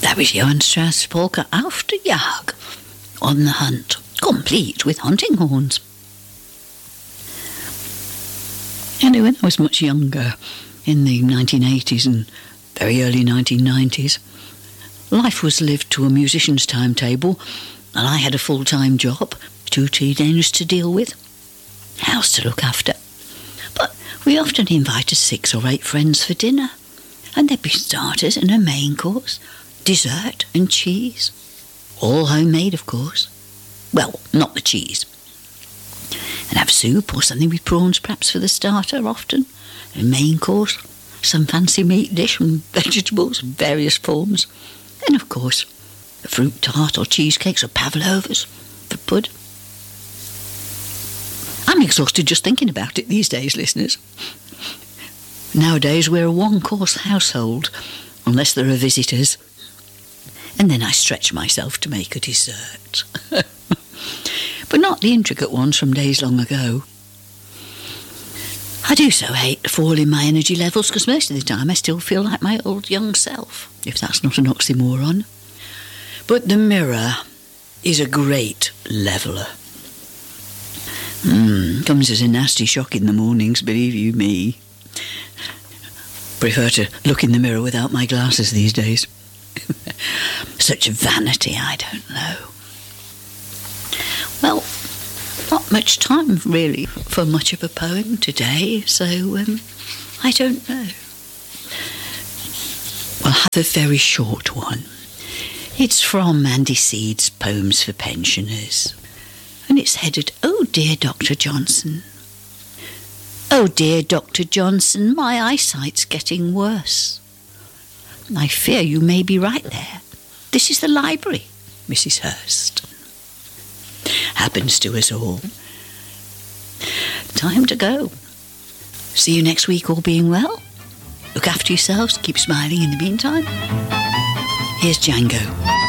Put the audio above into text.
That was Johann Strauss' polka Aufjagd, On the Hunt, complete with hunting horns. Anyway, when I was much younger, in the 1980s and very early 1990s, life was lived to a musician's timetable, and I had a full-time job, 2 teenagers to deal with, house to look after. But we often invited 6 or 8 friends for dinner, and there'd be starters and a main course, dessert and cheese. All homemade, of course. Well, not the cheese. And have soup or something with prawns perhaps for the starter often. A main course, some fancy meat dish and vegetables of various forms. And of course, a fruit tart or cheesecakes or pavlovas for pud. I'm exhausted just thinking about it these days, listeners. Nowadays we're a one-course household, unless there are visitors. And then I stretch myself to make a dessert. But not the intricate ones from days long ago. I do so hate to fall in my energy levels, because most of the time I still feel like my old young self, if that's not an oxymoron. But the mirror is a great leveller. Comes as a nasty shock in the mornings, believe you me. Prefer to look in the mirror without my glasses these days. Such vanity, I don't know. Well, not much time really for much of a poem today, so I don't know. We'll have a very short one. It's from Andy Seed's Poems for Pensioners, and it's headed, "Oh dear Dr. Johnson. Oh dear Dr. Johnson, my eyesight's getting worse. I fear you may be right there. This is the library, Mrs. Hurst. Happens to us all. Time to go. See you next week, all being well. Look after yourselves, keep smiling in the meantime. Here's Django.